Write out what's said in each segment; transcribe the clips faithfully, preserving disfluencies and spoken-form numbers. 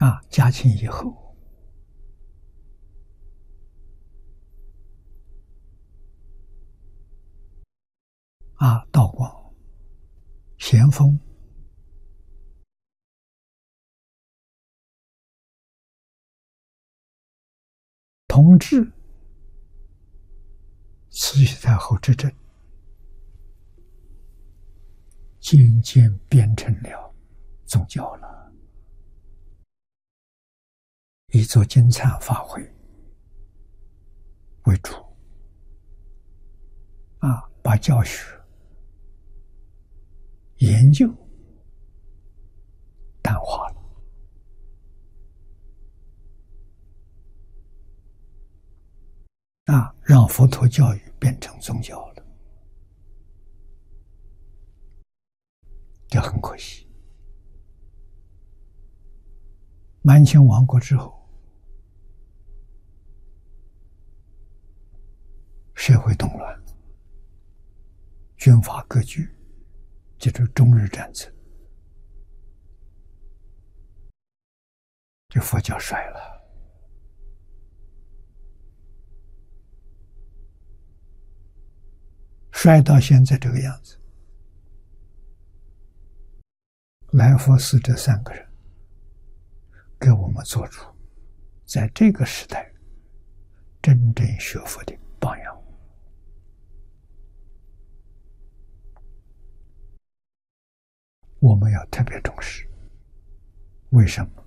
啊，嘉庆以后，啊，道光、咸丰、同治、慈禧太后执政，渐渐变成了宗教了，以做金灿法会为主，啊，把教学、研究淡化了，啊，让佛陀教育变成宗教了，这很可惜。满清亡国之后，社会动乱，军阀割据，接着中日战争，这佛教衰了，衰到现在这个样子。来佛寺这三个人给我们做出在这个时代真正学佛的榜样。我们要特别重视。为什么？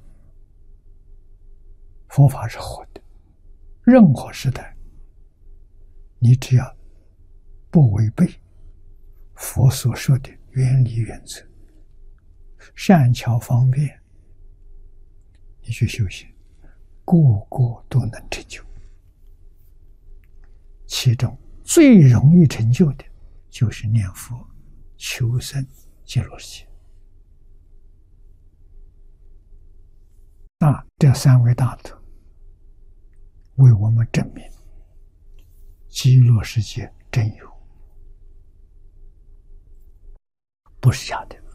佛法是活的，任何时代，你只要不违背佛所说的原理原则，善巧方便，你去修行，个个都能成就。其中最容易成就的，就是念佛求生极乐世界。那这三位大德为我们证明极乐世界真有，不是假的。